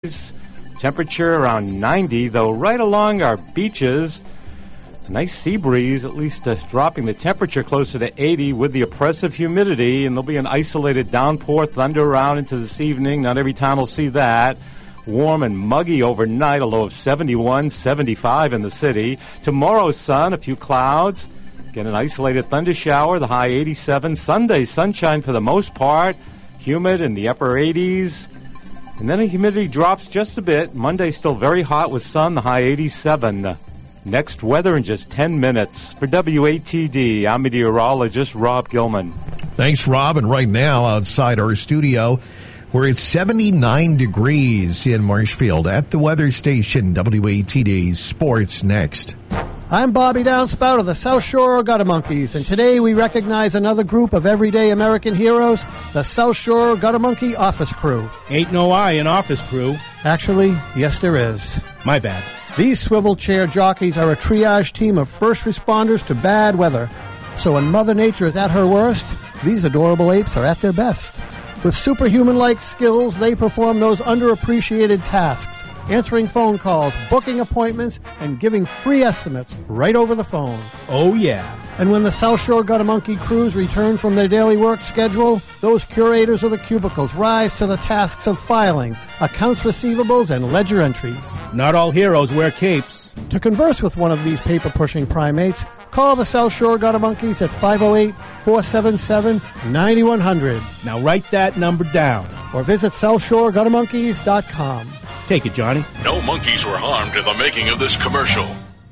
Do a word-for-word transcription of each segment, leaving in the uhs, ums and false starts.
Temperature around ninety, though right along our beaches, a nice sea breeze, at least uh, dropping the temperature closer to eighty with the oppressive humidity, and there'll be an isolated downpour, thunder around into this evening. Not every town will see that. Warm and muggy overnight, a low of seventy-one, seventy-five in the city. Tomorrow, sun, a few clouds. Again, an isolated thunder shower, the high eighty-seven. Sunday, sunshine for the most part. Humid in the upper eighties. And then the humidity drops just a bit. Monday still very hot with sun, the high eighty-seven. Next weather in just ten minutes. For W A T D, I'm meteorologist Rob Gilman. Thanks, Rob. And right now outside our studio, we're at seventy-nine degrees in Marshfield at the weather station. W A T D Sports next. I'm Bobby Downspout of the South Shore Gutter Monkeys, and today we recognize another group of everyday American heroes, the South Shore Gutter Monkey Office Crew. Ain't no I in office crew. Actually, yes there is. My bad. These swivel chair jockeys are a triage team of first responders to bad weather. So when Mother Nature is at her worst, these adorable apes are at their best. With superhuman-like skills, they perform those underappreciated tasks, answering phone calls, booking appointments, and giving free estimates right over the phone. Oh, yeah. And when the South Shore Gutter Monkey crews return from their daily work schedule, those curators of the cubicles rise to the tasks of filing, accounts receivables, and ledger entries. Not all heroes wear capes. To converse with one of these paper-pushing primates, call the South Shore Gutter Monkeys at five oh eight, four seven seven, nine one zero zero. Now write that number down. Or visit south shore gutter monkeys dot com. Take it, Johnny. No monkeys were harmed in the making of this commercial.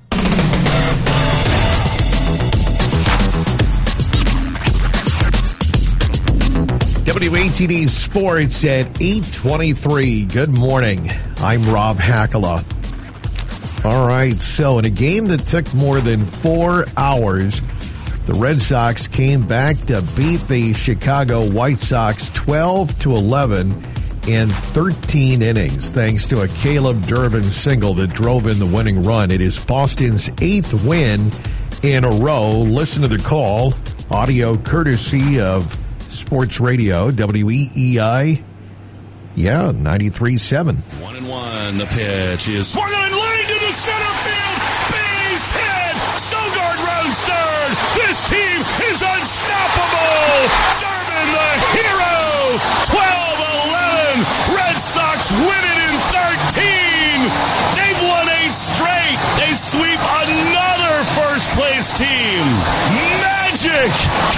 W A T D Sports at eight twenty-three. Good morning. I'm Rob Hackala. All right, so in a game that took more than four hours, the Red Sox came back to beat the Chicago White Sox twelve to eleven in thirteen innings, thanks to a Caleb Durbin single that drove in the winning run. It is Boston's eighth win in a row. Listen to the call. Audio courtesy of Sports Radio, W E E I. Yeah, ninety-three point seven. One and one. The pitch is swung on line to the center field. Base hit. Sogard runs third. This team is unstoppable. Durbin, the hero. twelve eleven. Red Sox win it in thirteen. They've won eight straight. They sweep another first place team. Magic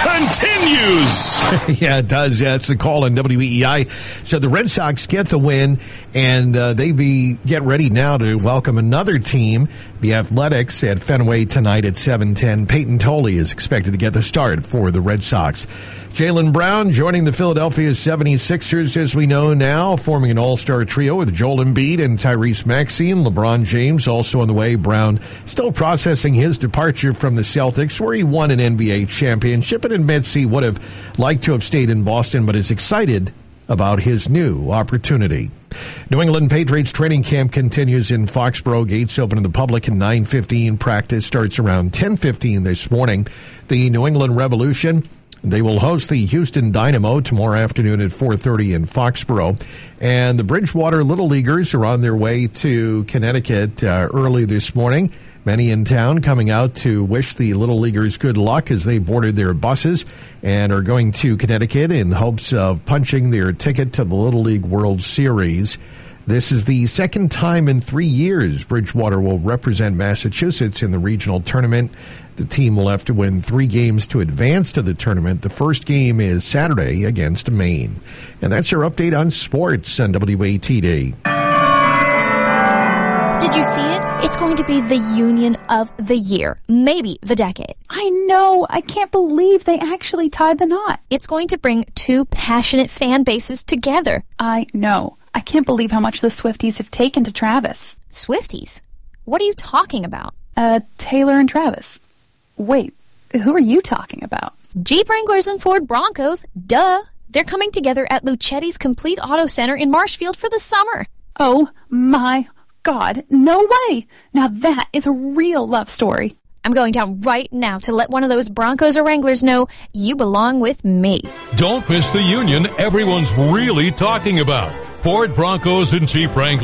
continues. Yeah, it does. That's the call on W E E I. So the Red Sox get the win, and uh, they be get ready now to welcome another team, the Athletics, at Fenway tonight at seven ten. Peyton Tolley is expected to get the start for the Red Sox. Jaylen Brown joining the Philadelphia seventy-sixers, as we know now, forming an all-star trio with Joel Embiid and Tyrese Maxey. LeBron James also on the way. Brown still processing his departure from the Celtics, where he won an N B A championship and admits he would have liked to have stayed in Boston, but is excited about his new opportunity. New England Patriots training camp continues in Foxborough. Gates open to the public at nine fifteen. Practice starts around ten fifteen this morning. The New England Revolution, they will host the Houston Dynamo tomorrow afternoon at four thirty in Foxborough. And the Bridgewater Little Leaguers are on their way to Connecticut uh, early this morning. Many in town coming out to wish the Little Leaguers good luck as they boarded their buses and are going to Connecticut in hopes of punching their ticket to the Little League World Series. This is the second time in three years Bridgewater will represent Massachusetts in the regional tournament. The team will have to win three games to advance to the tournament. The first game is Saturday against Maine. And that's our update on sports on W A T D. Did you see it? It's going to be the Union of the Year, maybe the decade. I know. I can't believe they actually tied the knot. It's going to bring two passionate fan bases together. I know. I can't believe how much the Swifties have taken to Travis. Swifties? What are you talking about? Uh, Taylor and Travis. Wait, who are you talking about? Jeep Wranglers and Ford Broncos. Duh. They're coming together at Luchetti's Complete Auto Center in Marshfield for the summer. Oh, my God. No way. Now that is a real love story. I'm going down right now to let one of those Broncos or Wranglers know you belong with me. Don't miss the Union everyone's really talking about. Ford Broncos and Jeep Wranglers.